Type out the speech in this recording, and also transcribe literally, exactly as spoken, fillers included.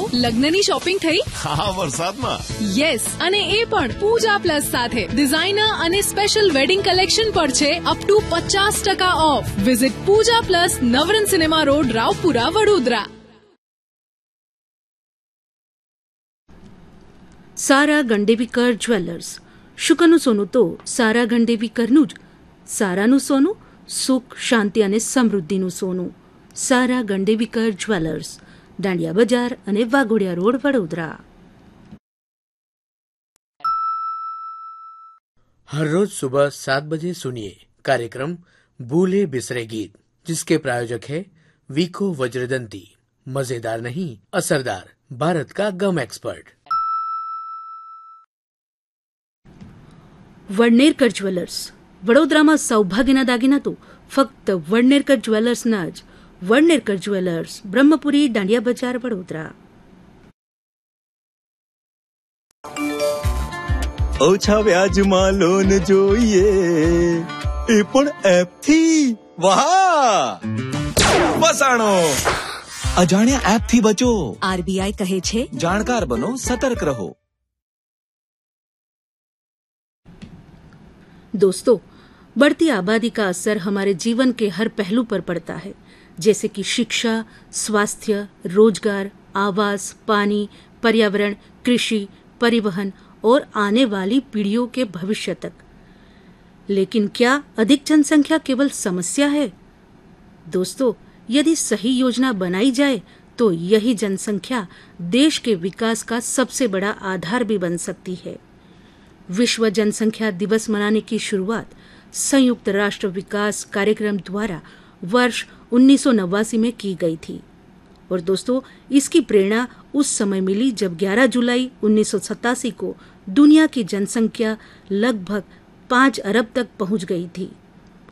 લગ્નની શોપિંગ થઈ? હા, વરસાદમાં. યસ, અને એ પણ પૂજા પ્લસ સાથે. ડિઝાઇનર અને સ્પેશિયલ વેડિંગ કલેક્શન પર છે અપ ટુ પચાસ ટકા of. Visit Pooja plus, Navrang cinema road, Raopura, Vadodara. Sara ગંડેવીકર jewellers. શુકરનું સોનું તો સારા ગંડેવીકરનું જ. સારાનું સોનું, સુખ, શાંતિ અને સમૃદ્ધિનું સોનું. સારા ગંડેવીકર જ્વેલર્સ, દાંડિયા બજાર અને વાઘોડિયા રોડ, વડોદરા. हर रोज सुबह सात बजे सुनिए कार्यक्रम भूले बिसरे गीत, जिसके प्रायोजक है वीको वज्रदंती. मजेदार नहीं, असरदार, भारत का गम एक्सपर्ट. વડનેરકર જ્વેલર્સ. વડોદરામાં સૌભાગ્યના દાગીના તો ફક્ત વડનેરકર જ્વેલર્સના જ. વડનેરકર જ્વેલર્સ, બ્રહ્મપુરી, દાંડિયા બજાર, વડોદરા. ઓછા વ્યાજમાં લોન જોઈએ એ પણ એપથી. વાહ, ફસાણો. અજાણ્યા એપથી બચો. આરબીઆઈ કહે છે, જાણકાર બનો, સતર્ક રહો. दोस्तों, बढ़ती आबादी का असर हमारे जीवन के हर पहलू पर पड़ता है, जैसे कि शिक्षा, स्वास्थ्य, रोजगार, आवास, पानी, पर्यावरण, कृषि, परिवहन और आने वाली पीढ़ियों के भविष्य तक. लेकिन क्या अधिक जनसंख्या केवल समस्या है? दोस्तों, यदि सही योजना बनाई जाए तो यही जनसंख्या देश के विकास का सबसे बड़ा आधार भी बन सकती है. विश्व जनसंख्या दिवस मनाने की शुरुआत संयुक्त राष्ट्र विकास कार्यक्रम द्वारा वर्ष उन्नीस सौ नवासी में की गई थी. और दोस्तों, इसकी प्रेरणा उस समय मिली जब ग्यारह जुलाई उन्नीस सौ सतासी को दुनिया की जनसंख्या लगभग पाँच अरब तक पहुंच गई थी.